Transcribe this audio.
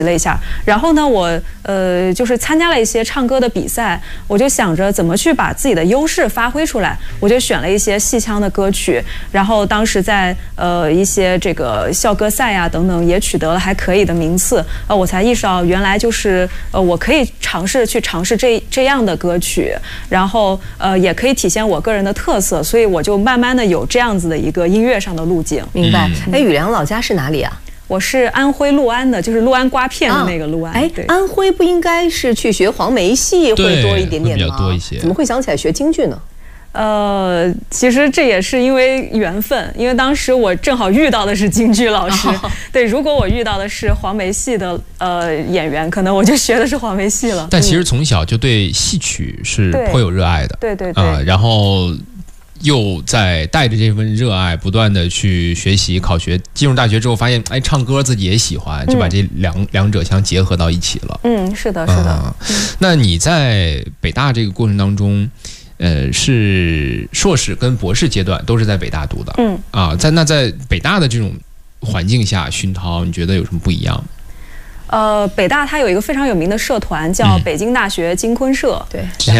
了一下，然后呢，我就是参加了一些唱歌的比赛，我就想着怎么去把自己的优势发挥出来，我就选了一些戏腔的歌曲，然后当时在一些这个校歌赛呀等等也取得了还可以的名次，我才意识到原来就是我可以尝试这样的歌曲，然后也可以体现我个人的特色，所以我就慢慢的有这样子的一个音乐上的路径。 明白。哎，宇良老家是哪里啊？ 我是安徽六安的，就是六安瓜片的那个六安。 哎，安徽不应该是去学黄梅戏会多一点点吗？ 比较多一些。 怎么会想起来学京剧呢？ 其实这也是因为缘分，因为当时我正好遇到的是京剧老师。对，如果我遇到的是黄梅戏的演员，可能我就学的是黄梅戏了。 但其实从小就对戏曲是颇有热爱的。 对。 然后又在带着这份热爱不断的去学习考学，进入大学之后发现，哎，唱歌自己也喜欢，就把这两者相结合到一起了。 是的。 那你在北大这个过程当中，是硕士跟博士阶段都是在北大读的。在北大的这种环境下熏陶，你觉得有什么不一样？ 北大它有一个非常有名的社团叫北京大学京昆社。 对。